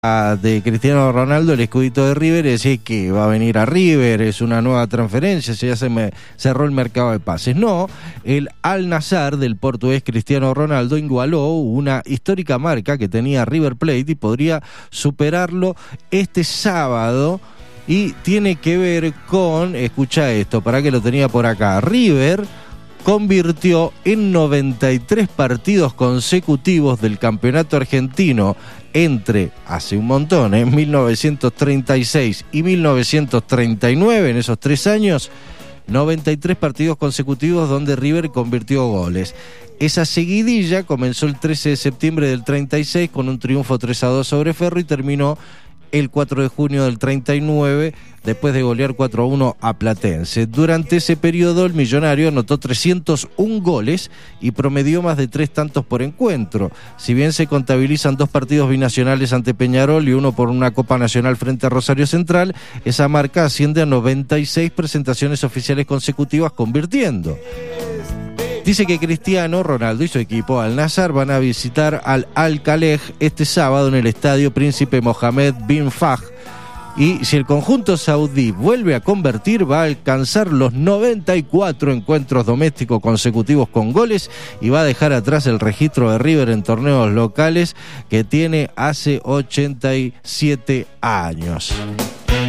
de Cristiano Ronaldo, el escudito de River, y decir que va a venir a River, es una nueva transferencia, ya se cerró el mercado de pases. No, el Al-Nassr del portugués Cristiano Ronaldo igualó una histórica marca que tenía River Plate y podría superarlo este sábado, y tiene que ver con, escucha esto, para que lo tenía por acá, River convirtió en 93 partidos consecutivos del campeonato argentino entre, hace un montón, 1936 y 1939, en esos 3 años, 93 partidos consecutivos donde River convirtió goles. Esa seguidilla comenzó el 13 de septiembre del 36 con un triunfo 3-2 sobre Ferro y terminó el 4 de junio del 39, después de golear 4-1 a Platense. Durante ese periodo, el millonario anotó 301 goles y promedió más de 3 tantos por encuentro. Si bien se contabilizan 2 partidos binacionales ante Peñarol y 1 por una Copa Nacional frente a Rosario Central, esa marca asciende a 96 presentaciones oficiales consecutivas convirtiendo. Dice que Cristiano Ronaldo y su equipo Al-Nassr van a visitar al Al-Khalej este sábado en el estadio Príncipe Mohammed bin Fahd, y si el conjunto saudí vuelve a convertir, va a alcanzar los 94 encuentros domésticos consecutivos con goles y va a dejar atrás el registro de River en torneos locales que tiene hace 87 años.